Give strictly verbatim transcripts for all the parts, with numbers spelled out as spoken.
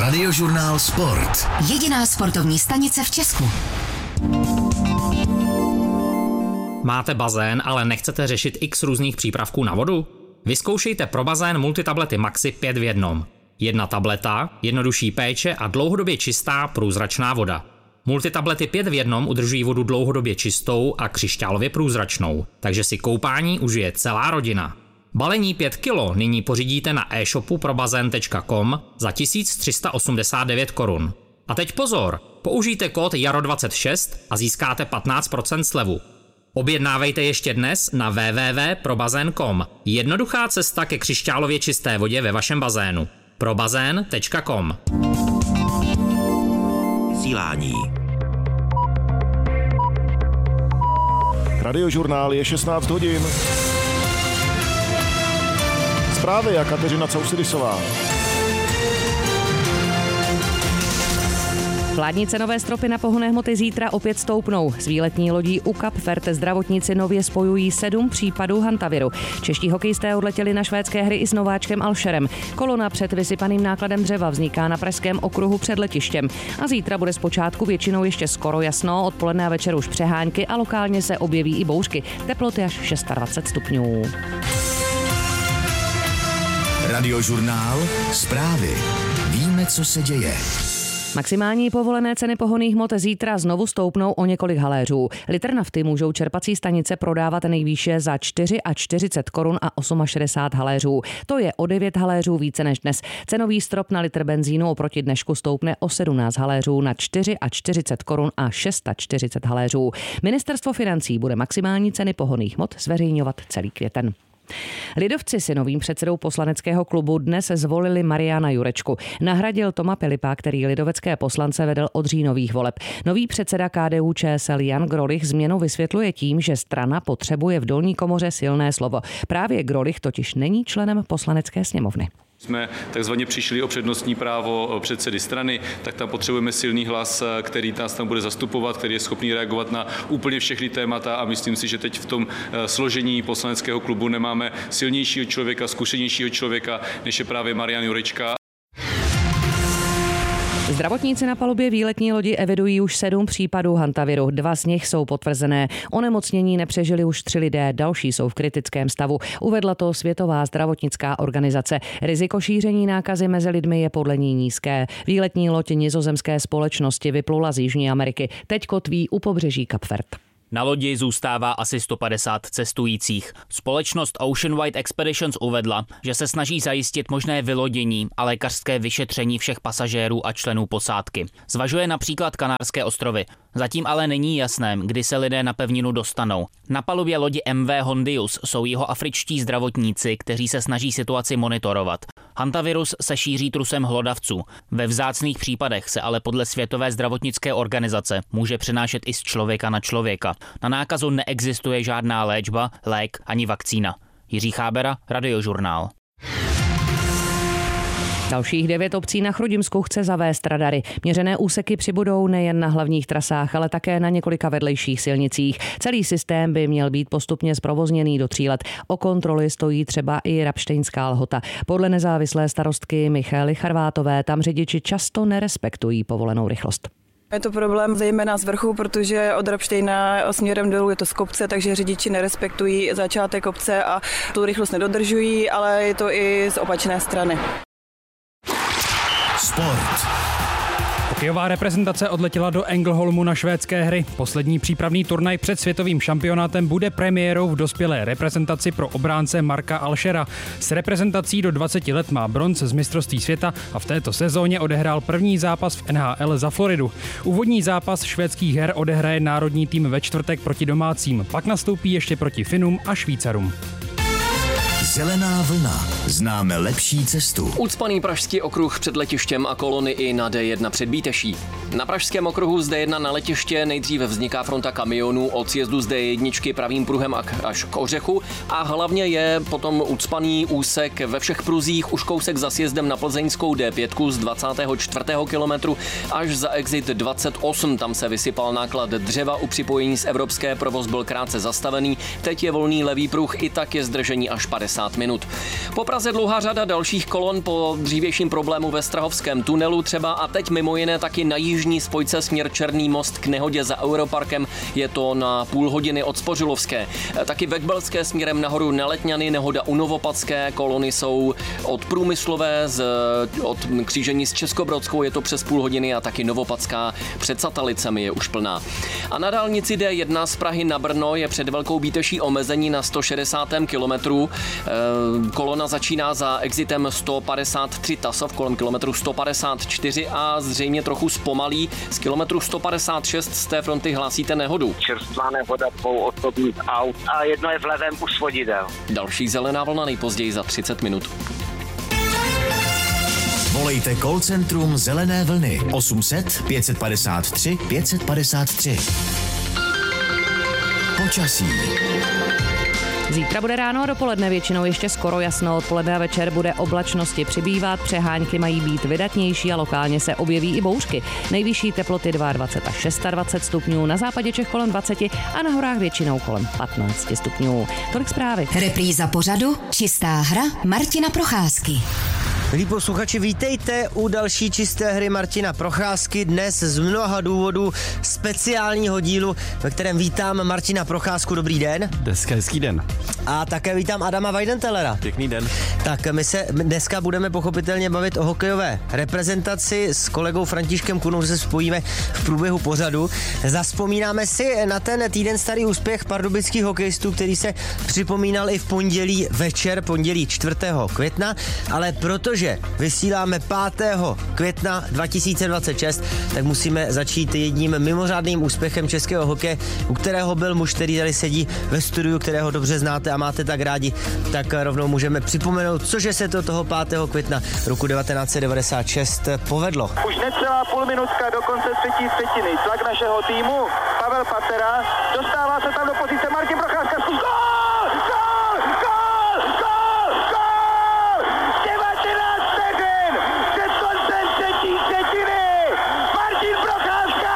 Radiožurnál Sport. Jediná sportovní stanice v Česku. Máte bazén, ale nechcete řešit x různých přípravků na vodu? Vyzkoušejte pro bazén multitablety Maxi pět v jednom. Jedna tableta, jednodušší péče a dlouhodobě čistá průzračná voda. Multitablety pět v jednom udržují vodu dlouhodobě čistou a křišťálově průzračnou, takže si koupání užije celá rodina. Balení pět kilo nyní pořídíte na e-shopu probazén tečka com za tisíc tři sta osmdesát devět korun. A teď pozor, použijte kód jaro dvacet šest a získáte patnáct procent slevu. Objednávejte ještě dnes na w w w tečka probazén tečka com. Jednoduchá cesta ke křišťálově čisté vodě ve vašem bazénu. probazén tečka com. Vysílání. Radiožurnál je šestnáct hodin. Zprávy a Kateřina Causidisová. Vládní cenové stropy na pohonné hmoty zítra opět stoupnou. S výletní lodí U K A P Ferte zdravotníci nově spojují sedm případů hantaviru. Čeští hokejisté odletěli na švédské hry i s nováčkem Alšerem. Kolona před vysypaným nákladem dřeva vzniká na pražském okruhu před letištěm. A zítra bude zpočátku většinou ještě skoro jasno, odpoledne a večer už přehánky a lokálně se objeví i bouřky. Teploty až dvacet šest stupňů. Radiožurnál Zprávy. Víme, co se děje. Maximální povolené ceny pohonných hmot zítra znovu stoupnou o několik haléřů. Litr nafty můžou čerpací stanice prodávat nejvýše za čtyřicet čtyři korun a šedesát osm haléřů. To je o devět haléřů více než dnes. Cenový strop na litr benzínu oproti dnešku stoupne o sedmnáct haléřů na čtyřicet čtyři korun a čtyřicet šest haléřů. Ministerstvo financí bude maximální ceny pohonných hmot zveřejňovat celý květen. Lidovci si novým předsedou poslaneckého klubu dnes zvolili Mariana Jurečku. Nahradil Toma Pilipa, který lidovecké poslance vedl od říjnových voleb. Nový předseda K D U Č S L Jan Grolich změnu vysvětluje tím, že strana potřebuje v dolní komoře silné slovo. Právě Grolich totiž není členem poslanecké sněmovny. Jsme takzvaně přišli o přednostní právo předsedy strany, tak tam potřebujeme silný hlas, který nás tam bude zastupovat, který je schopný reagovat na úplně všechny témata a myslím si, že teď v tom složení poslaneckého klubu nemáme silnějšího člověka, zkušenějšího člověka, než je právě Marian Jurečka. Zdravotníci na palubě výletní lodi evidují už sedm případů hantaviru. Dva z nich jsou potvrzené. Onemocnění nepřežili už tři lidé, další jsou v kritickém stavu. Uvedla to Světová zdravotnická organizace. Riziko šíření nákazy mezi lidmi je podle ní nízké. Výletní loď nizozemské společnosti vyplula z Jižní Ameriky. Teď kotví u pobřeží Kap Verde. Na lodi zůstává asi sto padesát cestujících. Společnost Ocean Wide Expeditions uvedla, že se snaží zajistit možné vylodění a lékařské vyšetření všech pasažérů a členů posádky. Zvažuje například Kanárské ostrovy. Zatím ale není jasné, kdy se lidé na pevninu dostanou. Na palubě lodi M V Hondius jsou jihoafričtí zdravotníci, kteří se snaží situaci monitorovat. Hantavirus se šíří trusem hlodavců. Ve vzácných případech se ale podle Světové zdravotnické organizace může přenášet i z člověka na člověka. Na nákazu neexistuje žádná léčba, lék ani vakcína. Jiří Chábera, Radiožurnál. Dalších devět obcí na Chrudimsku chce zavést radary. Měřené úseky přibudou nejen na hlavních trasách, ale také na několika vedlejších silnicích. Celý systém by měl být postupně zprovozněný do tří let. O kontroly stojí třeba i Rabštejnská Lhota. Podle nezávislé starostky Michaely Charvátové tam řidiči často nerespektují povolenou rychlost. Je to problém zejména z vrchu, protože od Rabštejna směrem dolů je to z kopce, takže řidiči nerespektují začátek kopce a tu rychlost nedodržují, ale je to i z opačné strany. Sport. Hokejová reprezentace odletěla do Ängelholmu na švédské hry. Poslední přípravný turnaj před světovým šampionátem bude premiérou v dospělé reprezentaci pro obránce Marka Alšera. S reprezentací do dvaceti let má bronz z mistrovství světa a v této sezóně odehrál první zápas v N H L za Floridu. Úvodní zápas švédských her odehraje národní tým ve čtvrtek proti domácím, pak nastoupí ještě proti Finům a Švýcarům. Zelená vlna. Známe lepší cestu. Ucpaný pražský okruh před letištěm a kolony i na D jedna před Bíteší. Na pražském okruhu z D jedna na letiště nejdříve vzniká fronta kamionů od sjezdu z D jedna pravým pruhem až k Ořechu a hlavně je potom ucpaný úsek ve všech pruzích už kousek za sjezdem na plzeňskou D pět z dvacátého čtvrtého kilometru až za exit dvacet osm. Tam se vysypal náklad dřeva, u připojení z Evropské provoz byl krátce zastavený, teď je volný levý pruh, i tak je zdržení až padesát minut. Po Praze Praze dlouhá řada dalších kolon po dřívějším problému ve Strahovském tunelu třeba a teď mimo jiné taky na jižní spojce směr Černý most k nehodě za Europarkem. Je to na půl hodiny od Spořilovské. Taky ve Kbelské směrem nahoru na Letňany, nehoda u Novopatské. Kolony jsou od Průmyslové, z, od křížení s Českobrodskou je to přes půl hodiny a taky Novopatská před Satalicemi je už plná. A na dálnici D jedna z Prahy na Brno je před Velkou Bíteší omezení na sto šedesátém kilometru. Kolona začíná za exitem sto padesát tři Tasov kolem kilometru sto padesát čtyři a zřejmě trochu zpomalí. Z kilometru sto padesát šest z té fronty hlásíte nehodu. Čerstvá nehoda dvou osobních aut a jedno je v levém u svodidel. Další zelená vlna nejpozději za třicet minut. Volejte call centrum Zelené vlny osm set pět padesát tři pět padesát tři. Počasí. Zítra bude ráno a dopoledne většinou ještě skoro jasno, odpoledne a večer bude oblačnosti přibývat, přehánky mají být vydatnější a lokálně se objeví i bouřky. Nejvyšší teploty dvacet dva až dvacet šest stupňů, na západě Čech kolem dvacet a na horách většinou kolem patnáct stupňů. Tolik zprávy. Repríza pořadu Čistá hra Martina Procházky. Milí posluchači, vítejte u další čisté hry Martina Procházky. Dnes z mnoha důvodů speciálního dílu, ve kterém vítám Martina Procházku. Dobrý den. Dneska hezký den. A také vítám Adama Weidenthalera. Pěkný den. Tak my se dneska budeme pochopitelně bavit o hokejové reprezentaci. S kolegou Františkem Kunou se spojíme v průběhu pořadu. Zavzpomínáme si na ten týden starý úspěch pardubických hokejistů, který se připomínal i v pondělí večer, pondělí čtvrtého května, ale protože že vysíláme pátého května dva tisíce dvacet šest, tak musíme začít jedním mimořádným úspěchem českého hokeje, u kterého byl muž, který tady sedí ve studiu, kterého dobře znáte a máte tak rádi, tak rovnou můžeme připomenout, cože se to toho pátého května roku devatenáct set devadesát šest povedlo. Už necelá půl minutka do konce třetí třetiny. Tlak našeho týmu, Pavel Patera, dostává se tam do pozice Martin Procházka, zkus gól! Gól! Gól! Gól! Gól! devatenáct vteřin před koncem třetí třetiny! Martin Procházka!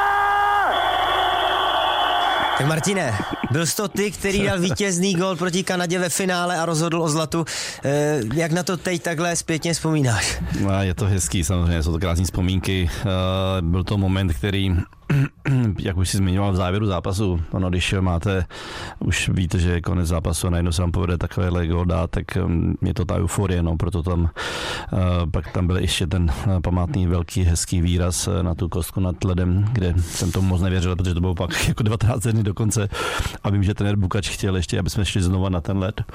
Tak Martine, byl jsi to ty, který dal vítězný gól proti Kanadě ve finále a rozhodl o zlatu. E, jak na to teď takhle zpětně vzpomínáš? No, je to hezký, samozřejmě, jsou to krásné vzpomínky. E, byl to moment, který jak už si zmiňoval v závěru zápasu, ono, když máte, už víte, že je konec zápasu a najednou se vám povede takovéhle gól dát, tak je to ta euforie, no, proto tam uh, pak tam byl ještě ten památný velký hezký výraz na tu kostku nad ledem, kde jsem tomu moc nevěřil, protože to bylo pak jako devatenáct dní do konce a vím, že trenér Bukač chtěl ještě, aby jsme šli znova na ten led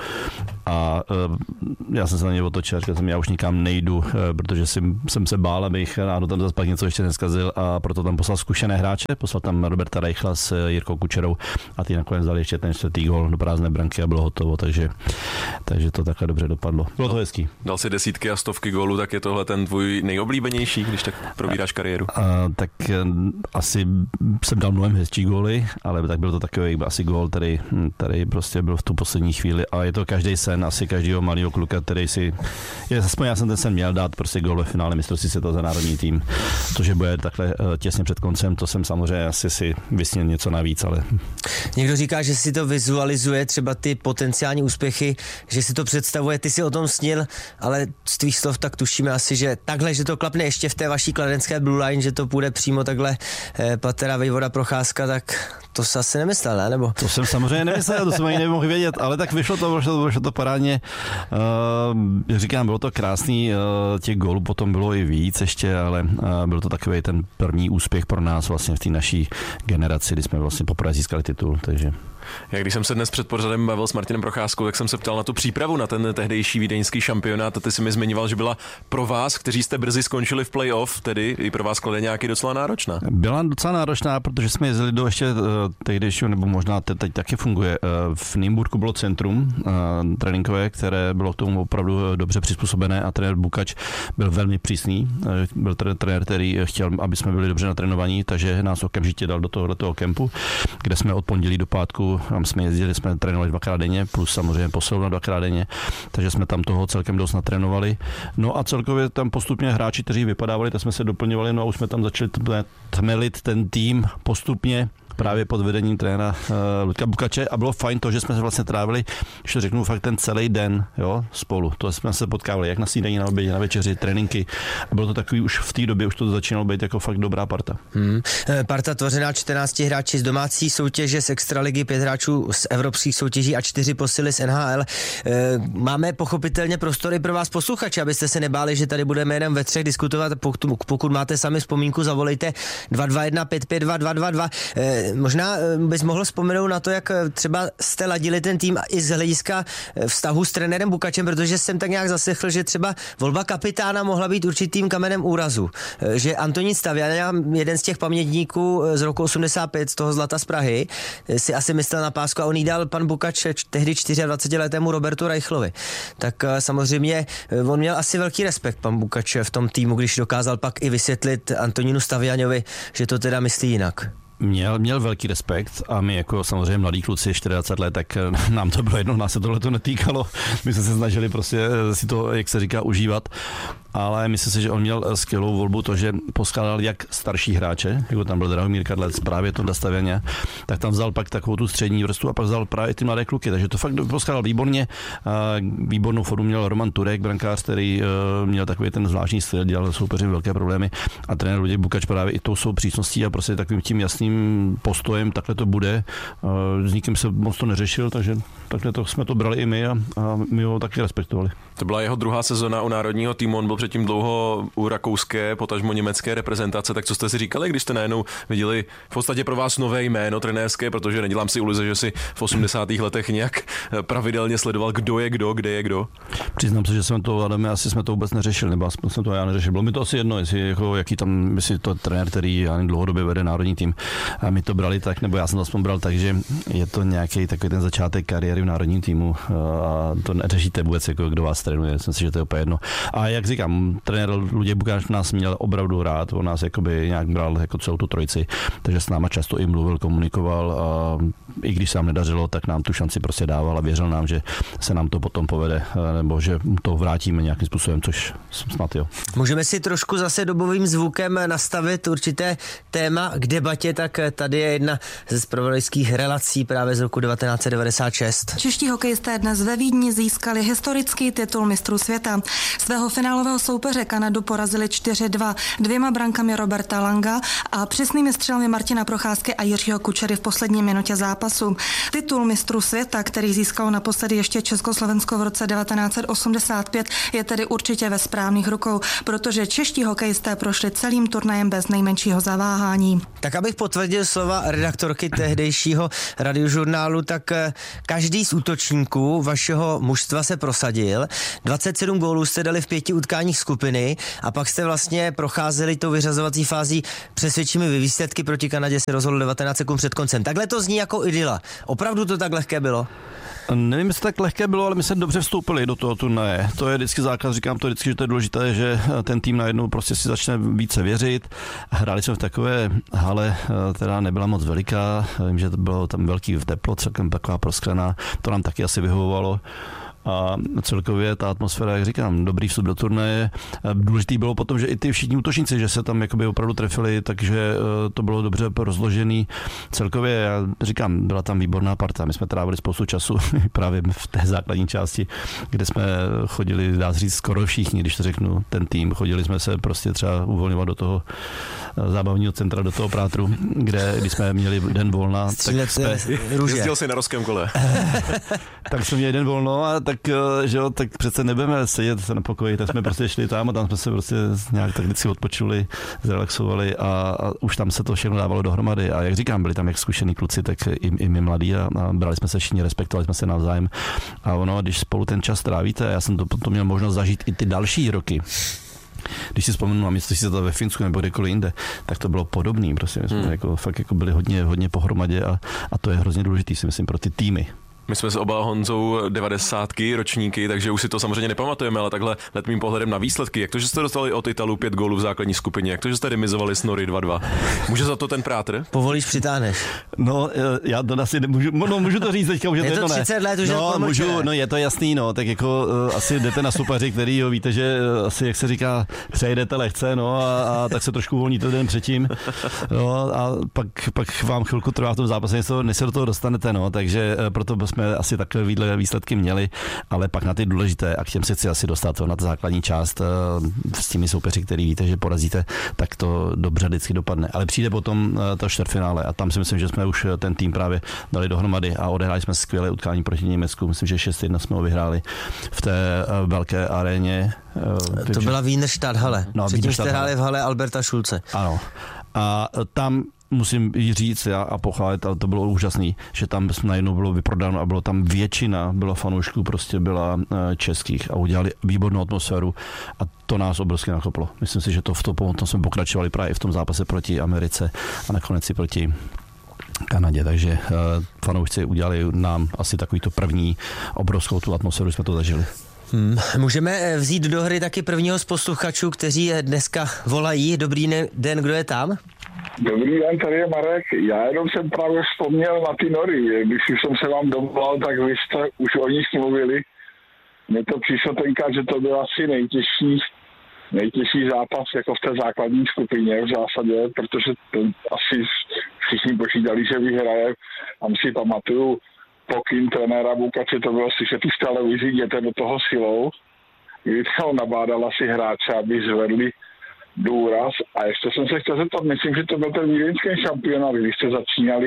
a uh, já jsem se na něj otočil, říkal jsem, já už nikam nejdu, uh, protože jsem, jsem se bál, abych ráno tam zase pak něco ještě neskazil a proto tam poslal zkušené hráče, poslal tam Roberta Reichla s Jirkou Kučerou a ty nakonec dali ještě ten čtvrtý gól do prázdné branky a bylo hotovo, takže, takže to takhle dobře dopadlo. Bylo to hezký. Dal si desítky a stovky gólů, tak je tohle ten tvůj nejoblíbenější, když tak probíráš kariéru? A, tak asi jsem dal mnohem hezčí góly, ale tak byl to takový asi gól, který, který prostě byl v tu poslední chvíli a je to každý sen, asi každého malého kluka, který si, je, aspoň já jsem ten sen měl dát prostě gól ve finále mistrovství světa za národní tým, to, že bude takhle těsně před koncem, to jsem samozřejmě asi si vysněl něco navíc, ale... Někdo říká, že si to vizualizuje, třeba ty potenciální úspěchy, že si to představuje, ty si o tom snil, ale z tvých slov tak tušíme asi, že takhle, že to klapne ještě v té vaší kladenské Blue Line, že to půjde přímo takhle eh, Patera, Vejvoda, Procházka, tak to se asi nemyslel, ne? Nebo? To jsem samozřejmě nemyslel, to jsem ani nemohl vědět, ale tak vyšlo to, vyšlo to, vyšlo to parádně. Uh, říkám, bylo to krásný, uh, těch gólů potom bylo i víc ještě, ale uh, byl to takový ten první úspěch pro nás vlastně v té naší generaci, kdy jsme vlastně poprvé získali titul, takže... Já když jsem se dnes před pořadem bavil s Martinem Procházkou, tak jsem se ptal na tu přípravu na ten tehdejší vídeňský šampionát a ty si mi zmiňoval, že byla pro vás, kteří jste brzy skončili v playoff, tedy i pro vás Kladeňáky docela náročná. Byla docela náročná, protože jsme jezdili do ještě tehdejšího, nebo možná teď, teď taky funguje. V Nymburku bylo centrum tréninkové, které bylo k tomu opravdu dobře přizpůsobené a trenér Bukač byl velmi přísný. Byl trenér, který chtěl, aby jsme byli dobře natrénovaní, takže nás okamžitě dal do tohoto kempu, kde jsme od pondělí do pátku tam jsme jezdili, jsme trénovali dvakrát denně, plus samozřejmě posilovna dvakrát denně, takže jsme tam toho celkem dost natrénovali. No a celkově tam postupně hráči, kteří vypadávali, tak jsme se doplňovali, no a už jsme tam začali tmelit ten tým postupně právě pod vedením trenéra uh, Luďka Bukače a bylo fajn to, že jsme se vlastně trávili, když to řeknu, fakt ten celý den, jo, spolu. To jsme se potkávali jak na snídaní, na obědě, na večeři, tréninky. A bylo to takový už v té době, už to začínalo být jako fakt dobrá parta. Hmm. Parta tvořená čtrnácti hráči z domácí soutěže, z extraligy, pět hráčů z evropských soutěží a čtyři posily z N H L. Máme pochopitelně prostory pro vás posluchače, abyste se nebáli, že tady budeme jenom ve třech diskutovat. Pokud, pokud máte sami vzpomínku, zavolejte dva dva jedna pět pět dva dva dva dva. Možná bys mohl vzpomenout na to, jak třeba jste ladili ten tým i z hlediska vztahu s trenérem Bukačem, protože jsem tak nějak zaslechl, že třeba volba kapitána mohla být určitým kamenem úrazu. Že Antonín Stavěňa, jeden z těch pamětníků z roku osmdesát pět, z toho Zlata z Prahy, si asi myslel na pásku a on jí dal pan Bukač tehdy dvacetičtyřletému Robertu Reichlovi. Tak samozřejmě on měl asi velký respekt, pan Bukač, v tom týmu, když dokázal pak i vysvětlit Antonínu Stavěňovi, že to teda myslí jinak. Měl, měl velký respekt a my jako samozřejmě mladí kluci, dvacet čtyři let, tak nám to bylo jedno, nás se tohle to netýkalo. My jsme se snažili prostě si to, jak se říká, užívat. Ale myslím si, že on měl skvělou volbu to, že poskládal jak starší hráče, jako tam byl Drahomír Kadlec, právě to Stavěňa, tak tam vzal pak takovou tu střední vrstvu a pak vzal právě ty mladé kluky, takže to fakt poskládal výborně. Výbornou formu měl Roman Turek, brankář, který měl takový ten zvláštní styl, dělal soupeřím velké problémy a trenér Luděk Bukač právě i tou svou přísností a prostě takovým tím jasným postojem, takhle to bude. S nikým se moc to neřešil, takže takhle to jsme to brali i my a, a my ho taky respektovali. To byla jeho druhá sezona u národního týmu, on byl předtím dlouho u rakouské, potažmo německé reprezentace, tak co jste si říkali, když jste najednou viděli v podstatě pro vás nové jméno trenérské, protože nedělám si iluze, že si v osmdesátých letech nějak pravidelně sledoval, kdo je kdo, kde je kdo. Přiznám se, že jsme to, Adame, asi jsme to vůbec neřešili, nebo aspoň jsem to já neřešil. Bylo mi to asi jedno, jestli jako, jaký tam, jestli to trenér, který já dlouhodobě vede národní tým, a my to brali tak, nebo já jsem to aspoň bral tak, že je to nějaký takový ten začátek kariéry v národním týmu a to neřešíte vůbec, jako kdo vás trénuje. Myslím si, že to je úplně jedno. A jak říkám, trenér Luděk Bukač nás měl opravdu rád, on nás jakoby nějak bral jako celou tu trojici, takže s náma často i mluvil, komunikoval a i když se nám nedařilo, tak nám tu šanci prostě dával a věřil nám, že se nám to potom povede, nebo že to vrátíme nějakým způsobem, což snad jo. Můžeme si trošku zase dobovým zvukem nastavit určité téma k debatě, tak tady je jedna ze zpravodajských relací právě z roku devatenáct set devadesát šest. Čeští hokejisté dnes ve Vídni získali historický titul mistrů světa. Svého finálového soupeře Kanadu porazili čtyři dva dvěma brankami Roberta Langa a přesnými střelami Martina Procházky a Jiřího Kučery v poslední minutě zápasu. Titul mistrů světa, který získalo naposledy ještě Československo v roce devatenáct set osmdesát pět, je tedy určitě ve správných rukou, protože čeští hokejisté prošli celým turnajem bez nejmenšího zaváhání. Tak abych potvrdil slova redaktorky tehdejšího radiožurnálu, tak každý z útočníků vašeho mužstva se prosadil. dvacet sedm gólů jste dali v pěti utkáních skupiny a pak jste vlastně procházeli tou vyřazovací fází přesvědčivými výsledky. Proti Kanadě se rozhodl devatenáct sekund před koncem. Takhle to zní jako idyla. Opravdu to tak lehké bylo? Nevím, jestli tak lehké bylo, ale my jsme dobře vstoupili do toho turnaje. To je vždycky základ, říkám to vždycky, že to je důležité, že ten tým najednou prostě si začne více věřit. Hráli jsme v takové hale, která nebyla moc veliká, vím, že to bylo tam velký teplo, celkem taková prosklená, to nám taky asi vyhovovalo. A celkově ta atmosféra, jak říkám, dobrý vstup do turnaje. Důležitý bylo potom, že i ty všichni útočníci, že se tam jakoby opravdu trefili, takže to bylo dobře rozložený. Celkově, já říkám, byla tam výborná parta. My jsme trávili spoustu času právě v té základní části, kde jsme chodili, dá se říct, skoro všichni, když to řeknu, ten tým. Chodili jsme se prostě třeba uvolňovat do toho zábavního centra, do toho Prátru, kde, když jsme měli den volna, tak jsme... Jezdil si na rozkém kole. Tak jsme měli den volno a tak, že jo, tak přece nebudeme sedět na pokoji, tak jsme prostě šli tam a tam jsme se prostě nějak tak vždycky odpočuli, zrelaxovali a, a už tam se to všechno dávalo dohromady. A jak říkám, byli tam jak zkušený kluci, tak i, i my mladí a, a brali jsme se všichni, respektovali jsme se navzájem. A ono, když spolu ten čas trávíte, já jsem to potom měl možnost zažít i ty další roky. Když si vzpomenu na místo, si to ve Finsku nebo kdekoliv jinde, tak to bylo podobný. Prostě my jsme hmm. jako, fakt jako byli hodně, hodně pohromadě a, a to je hrozně důležitý, si myslím, pro ty týmy. My jsme s oba Honzou devadesátky, ročníky, takže už si to samozřejmě nepamatujeme, ale takhle letmým pohledem na výsledky. Jak to, že jste dostali od Italů pět gólů v základní skupině? Jak to, že jste remizovali s Nory dva dva? Může za to ten Prátr? Povolíš, přitáhneš. No, já to asi nemůžu, no, můžu to říct teďka, už je, je to jedno, třicet ne. let, už no, je můžu, no je to jasný, no, tak jako uh, asi jdete na soupeři, který jo, víte, že uh, asi, jak se říká, přejedete lehce, no, a, a tak se trošku uvolníte den předtím, no, a pak, pak vám chvilku trvá v tom zápase, než se do toho dostanete, no, takže uh, proto jsme asi takové výsledky měli, ale pak na ty důležité, a k těm se chci asi dostat, na ta základní část uh, s těmi soupeři, který víte, že porazíte, tak to dobře vždycky dopadne. Ale přijde potom uh, to čtvrtfinále a tam si myslím, že jsme už ten tým právě dali dohromady a odehráli jsme skvělé utkání proti Německu. Myslím, že šest jedna jsme ho vyhráli v té uh, velké aréně. Uh, to byla Wienerstadthalle. No, předtím jste hráli v hale Alberta Schulze. Ano. A tam musím jí říct já a pochválit, ale to bylo úžasný, že tam najednou bylo vyprodáno a bylo tam většina, byla fanoušků, prostě byla českých a udělali výbornou atmosféru a to nás obrovsky nakoplo. Myslím si, že to v tom, tom jsme pokračovali právě v tom zápase proti Americe a nakonec i proti Kanadě, takže uh, fanoušci udělali nám asi takovýto první obrovskou tu atmosféru, jsme to zažili. Hmm. Můžeme vzít do hry taky prvního z posluchačů, kteří dneska volají. Dobrý den, kdo je tam? Dobrý den, tady je Marek. Já jenom jsem právě vzpomněl na ty Nory. Když už jsem se vám dovolal, tak vy jste už o nich mluvili. Mně to přišlo tenkrát, že to byl asi nejtěžší, nejtěžší zápas jako v té základní skupině v zásadě, protože to asi všichni počítali, že vyhraje. Tam si pamatuju pokyn trenéra Bukače, to bylo slyšet v televizi, jděte do toho silou, kdy to nabádal asi hráče, aby zvedli důraz. A ještě jsem se chtěl zeptat, myslím, že to byl ten vídeňský šampionát, když jste začínali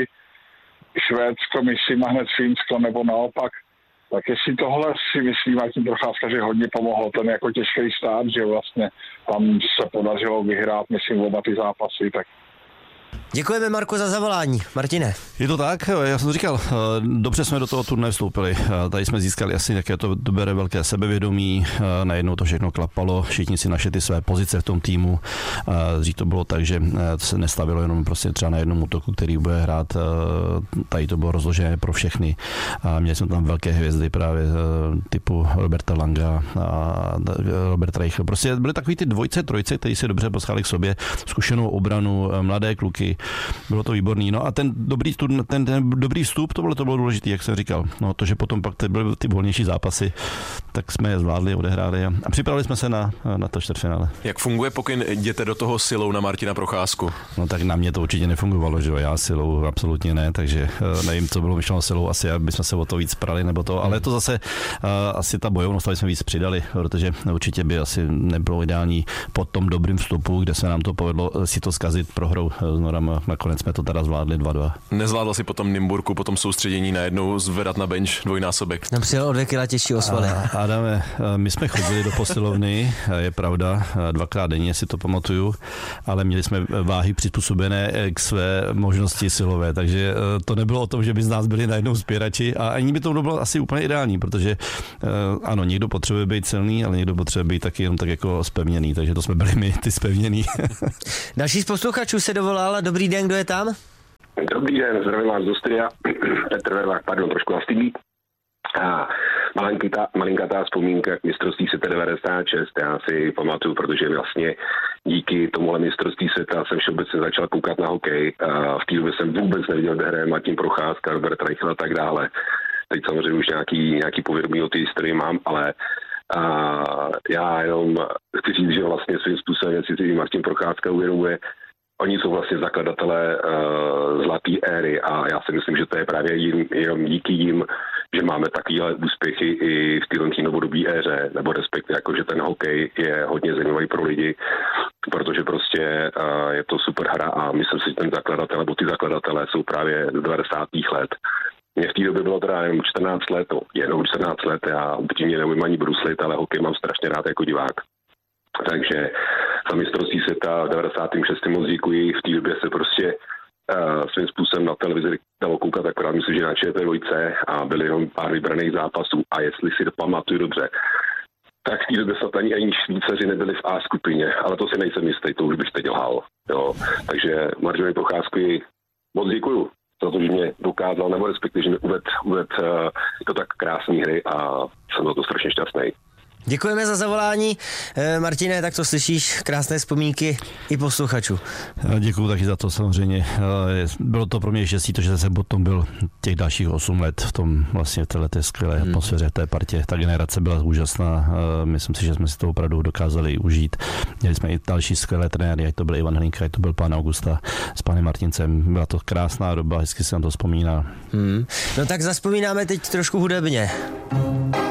Švédsko, myslím, a hned Finsko, nebo naopak. Tak jestli tohle si myslím, Martin Procházka, že hodně pomohlo ten jako těžký stát, že vlastně tam se podařilo vyhrát, myslím, oba ty zápasy, tak Děkujeme, Marko, za zavolání. Martine. Je to tak, já jsem to říkal, dobře jsme do toho turnaje vstoupili. Tady jsme získali asi nějaké to bere velké sebevědomí, najednou to všechno klapalo, všichni si našli ty své pozice v tom týmu. Dřív to bylo tak, že se nestavilo jenom prostě třeba na jednom útoku, který bude hrát, tady to bylo rozložené pro všechny. Měli jsme tam velké hvězdy právě typu Roberta Langa a Robert Reichel. Prostě byly takový ty dvojce, trojce, kteří se dobře poschali k sobě, zkušenou obranu, mladé kluky. Bylo to výborný. No a ten dobrý, ten, ten dobrý vstup, to bylo, to bylo důležité, jak jsem říkal. No to, že potom pak ty byly ty volnější zápasy, tak jsme je zvládli, odehráli a, a připravili jsme se na, na to čtvrtfinále. Jak funguje pokyn jděte do toho silou na Martina Procházku? No tak na mě to určitě nefungovalo, že jo, já silou absolutně ne, takže nevím, co bylo myšleno silou, asi abychom se o to víc prali nebo to, ale to zase uh, asi ta bojovnost, aby jsme víc přidali, protože určitě by asi nebylo ideální po tom dobrým vstupu, kde se nám to povedlo si to zkazit prohrou s Norama. Nakonec jsme to teda zvládli dva dva. Nezvládl si potom Nymburku, potom soustředění najednou zvedat na bench dvojnásobek. Tam přijel o dvě kila těžší osvaly. Adame, my jsme chodili do posilovny, je pravda, dvakrát denně si to pamatuju, ale měli jsme váhy přizpůsobené k své možnosti silové, takže to nebylo o tom, že by z nás byli najednou spěrači a ani by to bylo asi úplně ideální, protože ano, někdo potřebuje být silný, ale někdo potřebuje být taky jenom tak jako spevněný, takže to jsme byli my, ty spevněný. Další z posluchačů se dovolal. Dobrý den, kdo je tam? Dobrý den, zdravím vás do studia. Petr Vervák, pardon, trošku nastydlý. A malinkatá, malinkatá vzpomínka k mistrovství světa devadesát šest. Já si pamatuju, protože vlastně díky tomuhle mistrovství světa jsem všeobecně začal koukat na hokej. A v té době jsem vůbec neviděl, kde hraje Martin Procházka, Robert Reichel a tak dále. Teď samozřejmě už nějaký, nějaký povědomí o té historii mám, ale a já jenom chci říct, že vlastně svým způsobem, jestli si Martin Procházka uvědomuje, oni jsou vlastně zakladatelé uh, zlaté éry a já si myslím, že to je právě jim, jenom díky jim, že máme takovéhle úspěchy i v této novodobé éře, nebo respektive jako, že ten hokej je hodně zajímavý pro lidi, protože prostě uh, je to super hra a myslím si, že ten zakladatel, nebo ty zakladatelé jsou právě z devadesátých let. Mně v té době bylo teda jenom čtrnáct let, no, jenom čtrnáct let, já upřímně neumím ani bruslit, ale hokej mám strašně rád jako divák. Takže za mistrovství světa v devadesátém šestém moc děkuji. V té době se prostě uh, svým způsobem na televizi dalo koukat, akorát myslím, že na Č T dvě a byly jenom pár vybraných zápasů a jestli si to pamatuju dobře, tak v té době snad ani, ani Švýcaři nebyli v A skupině, ale to si nejsem jistý, to už bych teď lhal. Jo. Takže Martinovi Procházkovi moc děkuju za to, že mě dokázal, nebo respektive, že mi uved, uved to tak krásný hry a jsem za to strašně šťastný. Děkujeme za zavolání. Martine, tak to slyšíš, krásné vzpomínky i posluchačů. Děkuju taky za to samozřejmě. Bylo to pro mě štěstí, to, že jsem potom byl těch dalších osm let v tom vlastně v této skvělé hmm. atmosféře, v té partě. Ta generace byla úžasná. Myslím si, že jsme si to opravdu dokázali užít. Měli jsme i další skvělé trenéry, ať to byl Ivan Hlinka, ať to byl pán Augusta s panem Martincem. Byla to krásná doba, hezky se na to vzpomíná. Hmm. No tak zazpomínáme teď trošku hudebně.